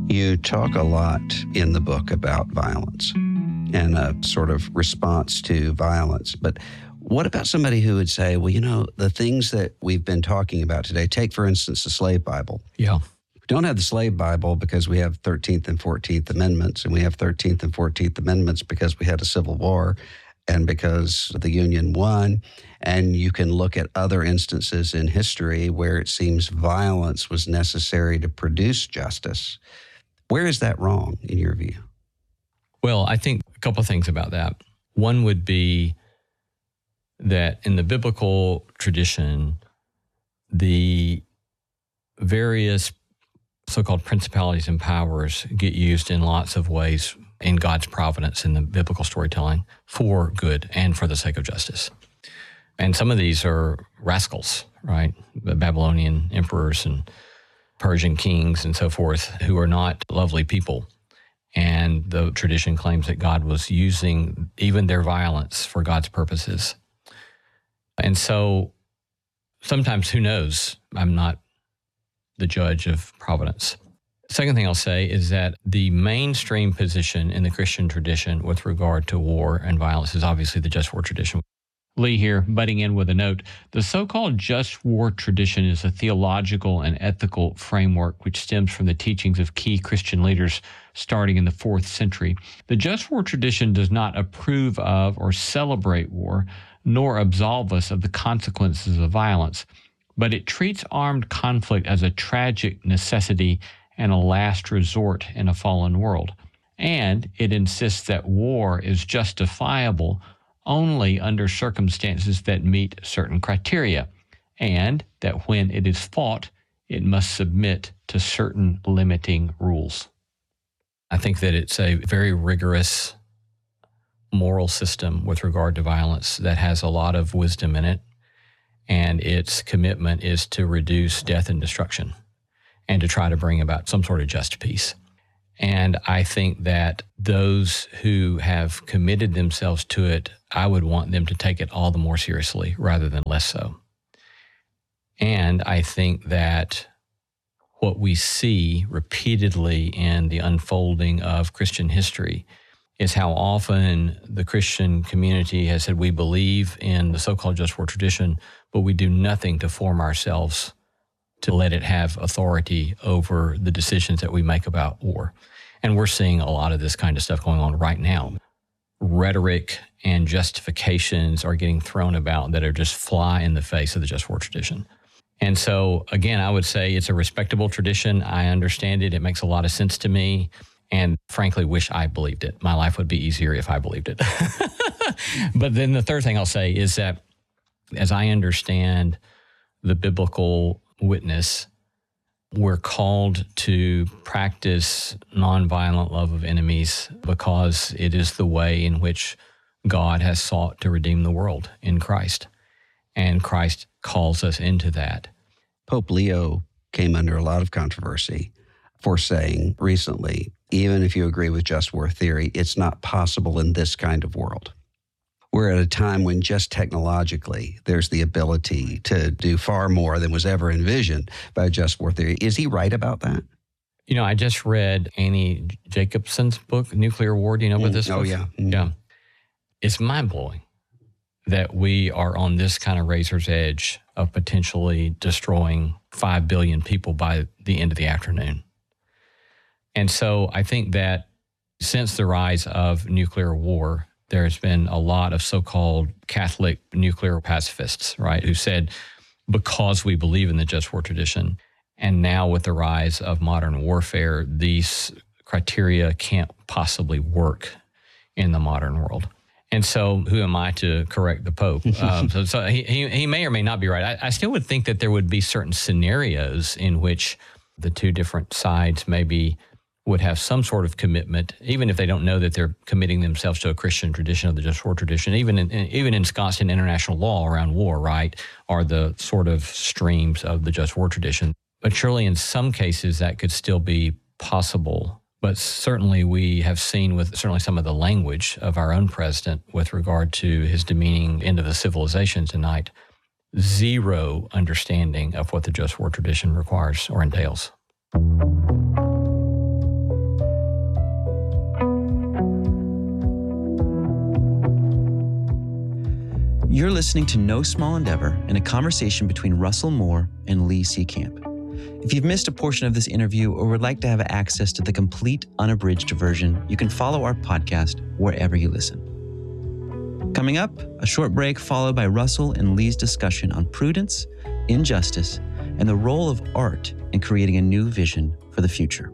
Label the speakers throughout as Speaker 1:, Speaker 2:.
Speaker 1: You talk a lot in the book about violence and a sort of response to violence. But what about somebody who would say, well, the things that we've been talking about today, take, for instance, the slave Bible.
Speaker 2: Yeah.
Speaker 1: We don't have the slave Bible because we have 13th and 14th Amendments, and we have 13th and 14th Amendments because we had a civil war and because the Union won. And you can look at other instances in history where it seems violence was necessary to produce justice. Where is that wrong in your view?
Speaker 2: Well, I think a couple of things about that. One would be that in the biblical tradition, the various so-called principalities and powers get used in lots of ways in God's providence in the biblical storytelling for good and for the sake of justice. And some of these are rascals, right? The Babylonian emperors and Persian kings and so forth, who are not lovely people. And the tradition claims that God was using even their violence for God's purposes. And so sometimes, who knows? I'm not the judge of providence. Second thing I'll say is that the mainstream position in the Christian tradition with regard to war and violence is obviously the just war tradition. Lee here, butting in with a note. The so-called just war tradition is a theological and ethical framework which stems from the teachings of key Christian leaders starting in the 4th century. The just war tradition does not approve of or celebrate war, nor absolve us of the consequences of violence, but it treats armed conflict as a tragic necessity and a last resort in a fallen world. And it insists that war is justifiable only under circumstances that meet certain criteria, and that when it is fought, it must submit to certain limiting rules. I think that it's a very rigorous moral system with regard to violence that has a lot of wisdom in it, and its commitment is to reduce death and destruction and to try to bring about some sort of just peace. And I think that those who have committed themselves to it, I would want them to take it all the more seriously rather than less so. And I think that what we see repeatedly in the unfolding of Christian history is how often the Christian community has said we believe in the so-called just war tradition, but we do nothing to form ourselves to let it have authority over the decisions that we make about war. And we're seeing a lot of this kind of stuff going on right now. Rhetoric and justifications are getting thrown about that are just fly in the face of the just war tradition. And so, again, I would say it's a respectable tradition. I understand it. It makes a lot of sense to me. And frankly, wish I believed it. My life would be easier if I believed it. But then the third thing I'll say is that as I understand the biblical witness, we're called to practice nonviolent love of enemies because it is the way in which God has sought to redeem the world in Christ. And Christ calls us into that.
Speaker 1: Pope Leo came under a lot of controversy for saying recently, even if you agree with just war theory, it's not possible in this kind of world. We're at a time when just technologically, there's the ability to do far more than was ever envisioned by just war theory. Is he right about that?
Speaker 2: You know, I just read Annie Jacobson's book, Nuclear War. Do you know what this was?
Speaker 1: Oh, yeah.
Speaker 2: Yeah. It's mind-blowing that we are on this kind of razor's edge of potentially destroying 5 billion people by the end of the afternoon. And so I think that since the rise of nuclear war, there's been a lot of so-called Catholic nuclear pacifists, right, who said, because we believe in the just war tradition, and now with the rise of modern warfare, these criteria can't possibly work in the modern world. And so who am I to correct the Pope? So he may or may not be right. I still would think that there would be certain scenarios in which the two different sides maybe would have some sort of commitment, even if they don't know that they're committing themselves to a Christian tradition of the just war tradition, even ensconced in international law around war, right, are the sort of streams of the just war tradition. But surely in some cases that could still be possible. But certainly we have seen with certainly some of the language of our own president with regard to his demeaning end of the civilization tonight, zero understanding of what the just war tradition requires or entails.
Speaker 3: You're listening to No Small Endeavor in a conversation between Russell Moore and Lee Seecamp. If you've missed a portion of this interview or would like to have access to the complete unabridged version, you can follow our podcast wherever you listen. Coming up, a short break followed by Russell and Lee's discussion on prudence, injustice, and the role of art in creating a new vision for the future.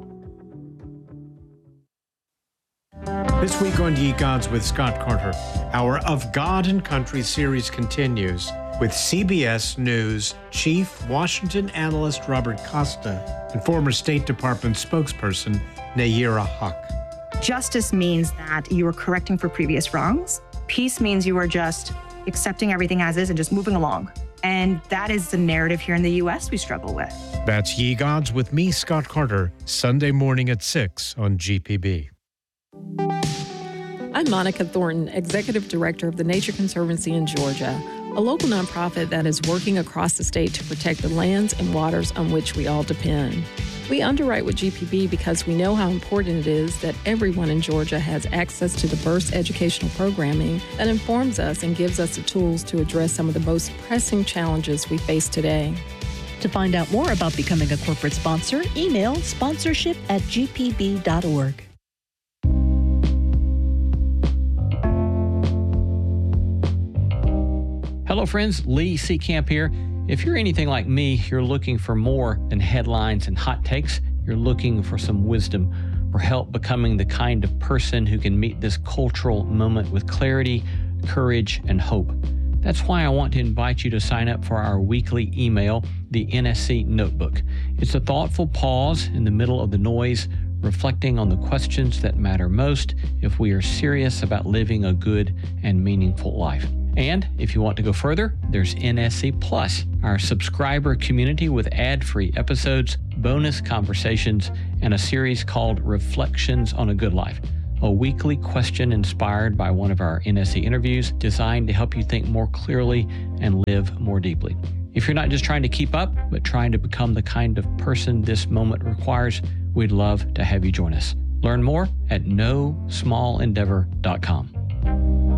Speaker 4: This week on Ye Gods with Scott Carter, our Of God and Country series continues with CBS News Chief Washington Analyst Robert Costa and former State Department spokesperson Nayera Huck.
Speaker 5: Justice means that you are correcting for previous wrongs. Peace means you are just accepting everything as is and just moving along. And that is the narrative here in the U.S. we struggle with.
Speaker 4: That's Ye Gods with me, Scott Carter, Sunday morning at 6 on GPB.
Speaker 6: I'm Monica Thornton, Executive Director of the Nature Conservancy in Georgia, a local nonprofit that is working across the state to protect the lands and waters on which we all depend. We underwrite with GPB because we know how important it is that everyone in Georgia has access to diverse educational programming that informs us and gives us the tools to address some of the most pressing challenges we face today.
Speaker 7: To find out more about becoming a corporate sponsor, email sponsorship@gpb.org.
Speaker 2: Hello, friends. Lee Seecamp here. If you're anything like me, you're looking for more than headlines and hot takes. You're looking for some wisdom, for help becoming the kind of person who can meet this cultural moment with clarity, courage, and hope. That's why I want to invite you to sign up for our weekly email, the NSC Notebook. It's a thoughtful pause in the middle of the noise, reflecting on the questions that matter most if we are serious about living a good and meaningful life. And if you want to go further, there's NSC Plus, our subscriber community with ad-free episodes, bonus conversations, and a series called Reflections on a Good Life, a weekly question inspired by one of our NSC interviews designed to help you think more clearly and live more deeply. If you're not just trying to keep up, but trying to become the kind of person this moment requires, we'd love to have you join us. Learn more at nosmallendeavor.com.